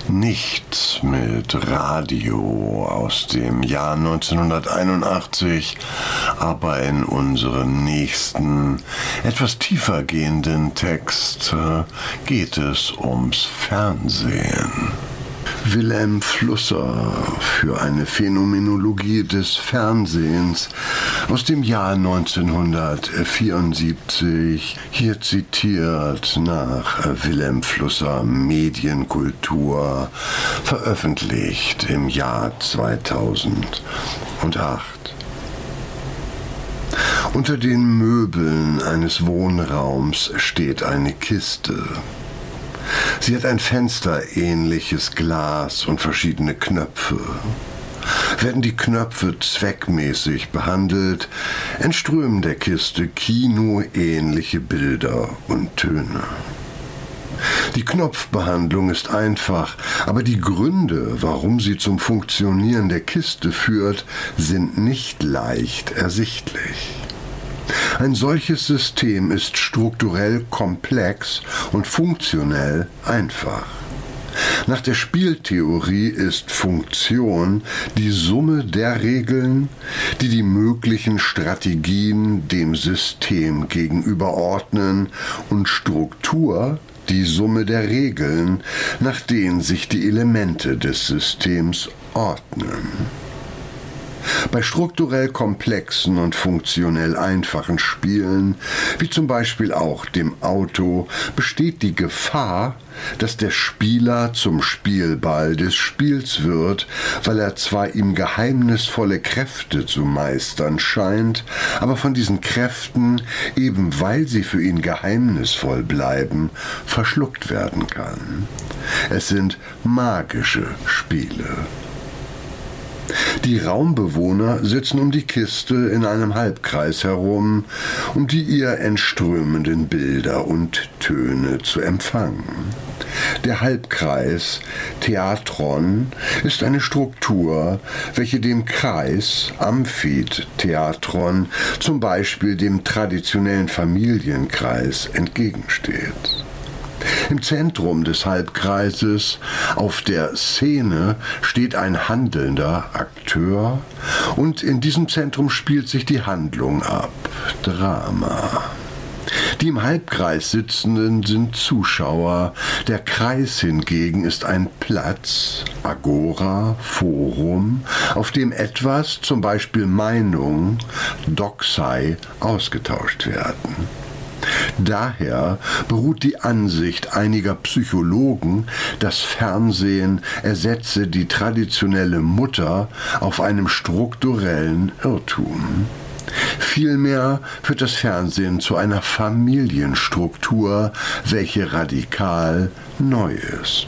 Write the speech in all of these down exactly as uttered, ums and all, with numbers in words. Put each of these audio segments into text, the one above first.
Nicht mit Radio aus dem Jahr neunzehnhunderteinundachtzig, aber in unseren nächsten, etwas tiefer gehenden Text geht es ums Fernsehen. Wilhelm Flusser für eine Phänomenologie des Fernsehens aus dem Jahr neunzehnhundertvierundsiebzig, hier zitiert nach Wilhelm Flusser Medienkultur, veröffentlicht im Jahr zweitausendacht. Unter den Möbeln eines Wohnraums steht eine Kiste. Sie hat ein fensterähnliches Glas und verschiedene Knöpfe. Werden die Knöpfe zweckmäßig behandelt, entströmen der Kiste kinoähnliche Bilder und Töne. Die Knopfbehandlung ist einfach, aber die Gründe, warum sie zum Funktionieren der Kiste führt, sind nicht leicht ersichtlich. Ein solches System ist strukturell komplex und funktionell einfach. Nach der Spieltheorie ist Funktion die Summe der Regeln, die die möglichen Strategien dem System gegenüberordnen, und Struktur die Summe der Regeln, nach denen sich die Elemente des Systems ordnen. Bei strukturell komplexen und funktionell einfachen Spielen, wie zum Beispiel auch dem Auto, besteht die Gefahr, dass der Spieler zum Spielball des Spiels wird, weil er zwar ihm geheimnisvolle Kräfte zu meistern scheint, aber von diesen Kräften, eben weil sie für ihn geheimnisvoll bleiben, verschluckt werden kann. Es sind magische Spiele. Die Raumbewohner sitzen um die Kiste in einem Halbkreis herum, um die ihr entströmenden Bilder und Töne zu empfangen. Der Halbkreis, Theatron, ist eine Struktur, welche dem Kreis, Amphitheatron, zum Beispiel dem traditionellen Familienkreis, entgegensteht. Im Zentrum des Halbkreises, auf der Szene, steht ein handelnder Akteur, und in diesem Zentrum spielt sich die Handlung ab, Drama. Die im Halbkreis Sitzenden sind Zuschauer, der Kreis hingegen ist ein Platz, Agora, Forum, auf dem etwas, zum Beispiel Meinung, Doxai, ausgetauscht werden. Daher beruht die Ansicht einiger Psychologen, das Fernsehen ersetze die traditionelle Mutter, auf einem strukturellen Irrtum. Vielmehr führt das Fernsehen zu einer Familienstruktur, welche radikal neu ist.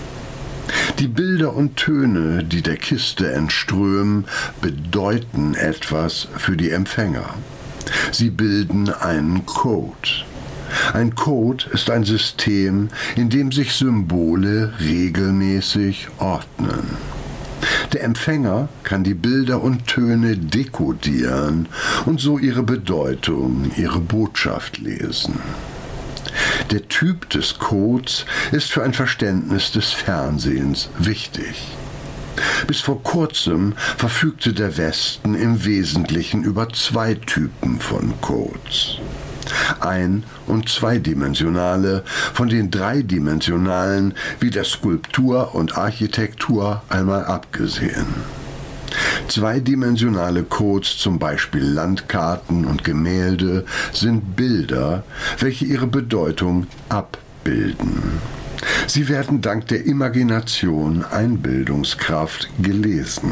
Die Bilder und Töne, die der Kiste entströmen, bedeuten etwas für die Empfänger. Sie bilden einen Code. Ein Code ist ein System, in dem sich Symbole regelmäßig ordnen. Der Empfänger kann die Bilder und Töne dekodieren und so ihre Bedeutung, ihre Botschaft lesen. Der Typ des Codes ist für ein Verständnis des Fernsehens wichtig. Bis vor kurzem verfügte der Westen im Wesentlichen über zwei Typen von Codes. Ein- und zweidimensionale, von den dreidimensionalen wie der Skulptur und Architektur einmal abgesehen. Zweidimensionale Codes, zum Beispiel Landkarten und Gemälde, sind Bilder, welche ihre Bedeutung abbilden. Sie werden dank der Imagination, Einbildungskraft gelesen.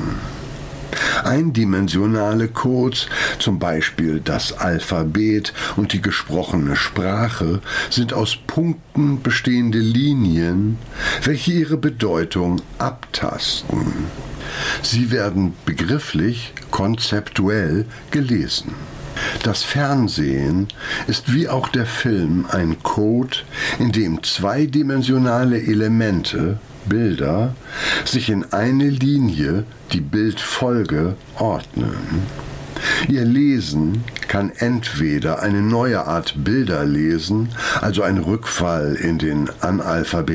Eindimensionale Codes, zum Beispiel das Alphabet und die gesprochene Sprache, sind aus Punkten bestehende Linien, welche ihre Bedeutung abtasten. Sie werden begrifflich, konzeptuell gelesen. Das Fernsehen ist wie auch der Film ein Code, in dem zweidimensionale Elemente, Bilder, sich in eine Linie, die Bildfolge, ordnen. Ihr Lesen kann entweder eine neue Art Bilder lesen, also ein Rückfall in den analphabetischen